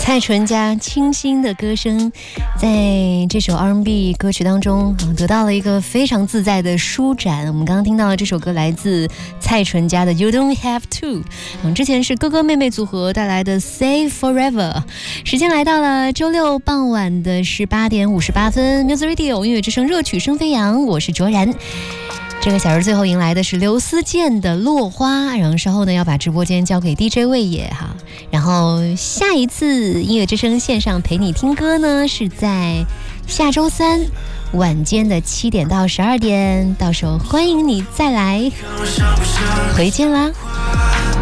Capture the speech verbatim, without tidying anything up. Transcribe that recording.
蔡淳佳清新的歌声，在这首 R and B 歌曲当中得到了一个非常自在的舒展。我们刚刚听到的这首歌来自蔡淳佳的 You Don't Have To， 嗯，之前是哥哥妹妹组合带来的 Say Forever。时间来到了周六傍晚的十八点五十八分 ，Music Radio 音乐之声热曲声飞扬，我是卓然。这个小时最后迎来的是刘思健的落花，然后稍后呢要把直播间交给 D J 魏野哈，然后下一次音乐之声线上陪你听歌呢是在下周三晚间的七点到十二点，到时候欢迎你再来，回见啦。